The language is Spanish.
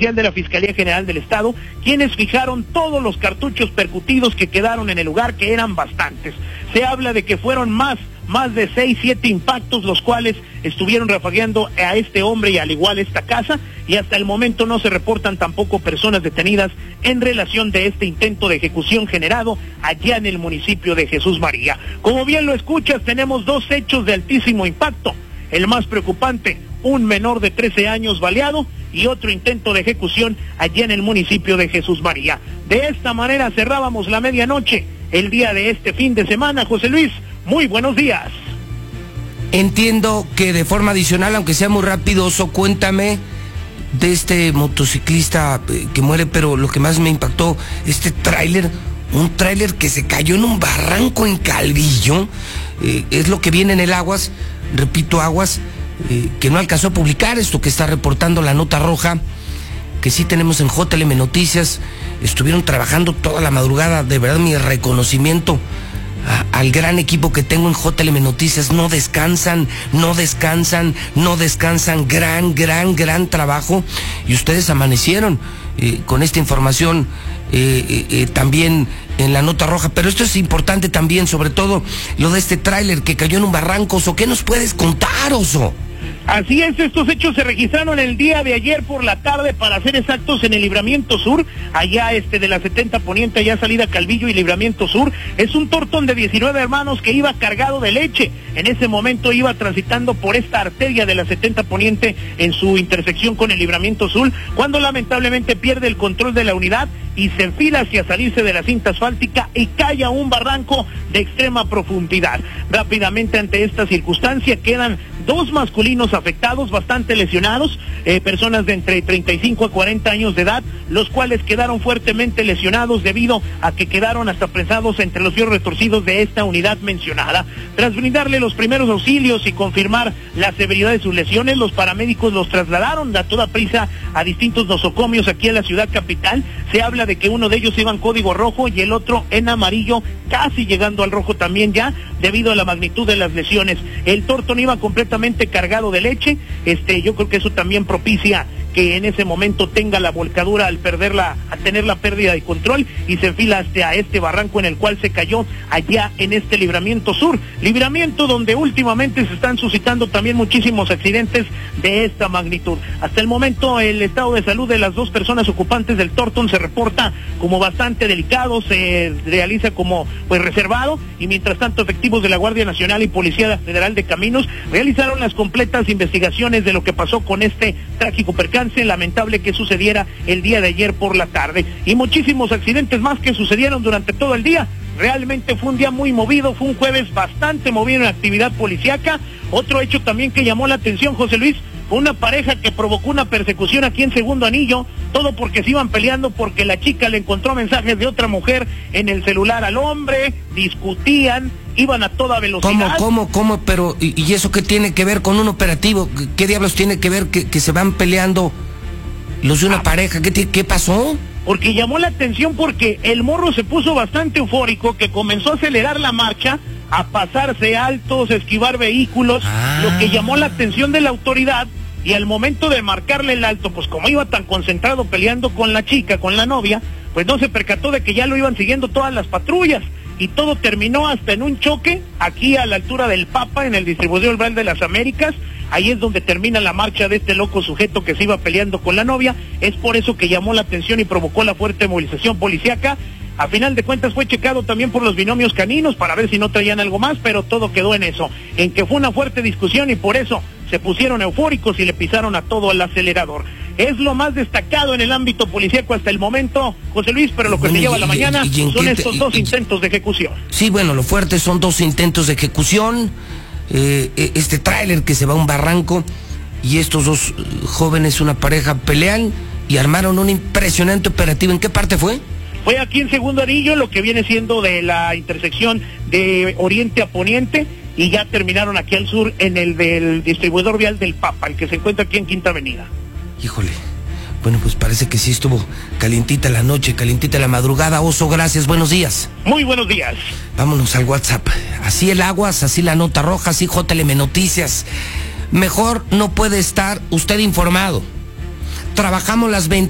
policial de la Fiscalía General del Estado, quienes fijaron todos los cartuchos percutidos que quedaron en el lugar, que eran bastantes. Se habla de que fueron más de 6, 7 impactos los cuales estuvieron rafagueando a este hombre y al igual esta casa, y hasta el momento no se reportan tampoco personas detenidas en relación de este intento de ejecución generado allá en el municipio de Jesús María. Como bien lo escuchas, tenemos 2 hechos de altísimo impacto. El más preocupante, un menor de 13 años baleado, y otro intento de ejecución allá en el municipio de Jesús María. De esta manera cerrábamos la medianoche el día de este fin de semana. José Luis, muy buenos días. Entiendo que de forma adicional, aunque sea muy rápido, Oso, cuéntame de este motociclista que muere, pero lo que más me impactó, un tráiler que se cayó en un barranco en Calvillo, es lo que viene en el Aguas, repito, Aguas, que no alcanzó a publicar esto que está reportando la Nota Roja, que sí tenemos en JLM Noticias. Estuvieron trabajando toda la madrugada, de verdad mi reconocimiento al gran equipo que tengo en JLM Noticias. No descansan, gran trabajo, y ustedes amanecieron con esta información también en la Nota Roja. Pero esto es importante también, sobre todo lo de este tráiler que cayó en un barranco. Oso, ¿qué nos puedes contar, Oso? Así es, estos hechos se registraron el día de ayer por la tarde, para ser exactos, en el Libramiento Sur, allá de la 70 Poniente, allá salida Calvillo y Libramiento Sur. Es un tortón de 19 hermanos que iba cargado de leche. En ese momento iba transitando por esta arteria de la 70 Poniente en su intersección con el Libramiento Sur, cuando lamentablemente pierde el control de la unidad y se enfila hacia salirse de la cinta asfáltica y cae a un barranco de extrema profundidad. Rápidamente, ante esta circunstancia, quedan 2 masculinos afectados, bastante lesionados, personas de entre 35 a 40 años de edad, los cuales quedaron fuertemente lesionados debido a que quedaron hasta presados entre los fierros retorcidos de esta unidad mencionada. Tras brindarle los primeros auxilios y confirmar la severidad de sus lesiones, los paramédicos los trasladaron a toda prisa a distintos nosocomios aquí en la ciudad capital. Se habla de que uno de ellos iba en código rojo y el otro en amarillo, casi llegando al rojo también ya, debido a la magnitud de las lesiones. El tortón iba completamente cargado de leche. Yo creo que eso también propicia que en ese momento tenga la volcadura al tener la pérdida de control, y se enfila hasta este barranco en el cual se cayó allá en este Libramiento Sur. Libramiento donde últimamente se están suscitando también muchísimos accidentes de esta magnitud. Hasta el momento el estado de salud de las 2 personas ocupantes del tortón se reporta como bastante delicado, se realiza como reservado, y mientras tanto efectivos de la Guardia Nacional y Policía Federal de Caminos realizaron las completas investigaciones de lo que pasó con este trágico percance lamentable que sucediera el día de ayer por la tarde, y muchísimos accidentes más que sucedieron durante todo el día. Realmente fue un día muy movido, fue un jueves bastante movido en actividad policíaca. Otro hecho también que llamó la atención, José Luis, fue una pareja que provocó una persecución aquí en Segundo Anillo, todo porque se iban peleando porque la chica le encontró mensajes de otra mujer en el celular al hombre, discutían, iban a toda velocidad. ¿Cómo? Pero, ¿y eso qué tiene que ver con un operativo? ¿Qué diablos tiene que ver que se van peleando los de una pareja? ¿Qué pasó? Porque llamó la atención porque el morro se puso bastante eufórico, que comenzó a acelerar la marcha, a pasarse altos, a esquivar vehículos, lo que llamó la atención de la autoridad, y al momento de marcarle el alto, pues como iba tan concentrado peleando con la chica, con la novia, pues no se percató de que ya lo iban siguiendo todas las patrullas, y todo terminó hasta en un choque aquí a la altura del Papa, en el distribuidor Vial de las Américas. Ahí es donde termina la marcha de este loco sujeto que se iba peleando con la novia. Es por eso que llamó la atención y provocó la fuerte movilización policíaca. A final de cuentas fue checado también por los binomios caninos para ver si no traían algo más, pero todo quedó en eso, en que fue una fuerte discusión, y por eso se pusieron eufóricos y le pisaron a todo el acelerador. Es lo más destacado en el ámbito policíaco hasta el momento, José Luis, pero lo que se lleva a la mañana son estos 2 intentos de ejecución. Sí, bueno, lo fuerte son 2 intentos de ejecución, este tráiler que se va a un barranco, y estos 2 jóvenes, una pareja, pelean y armaron un impresionante operativo. ¿En qué parte fue? Fue aquí en Segundo Anillo, lo que viene siendo de la intersección de Oriente a Poniente, y ya terminaron aquí al sur en el del distribuidor vial del Papa, el que se encuentra aquí en Quinta Avenida. Híjole, bueno, pues parece que sí estuvo calientita la noche, calientita la madrugada. Oso, gracias, buenos días. Muy buenos días. Vámonos al WhatsApp. Así el Aguas, así la Nota Roja, así JLM Noticias. Mejor no puede estar usted informado. Trabajamos las 20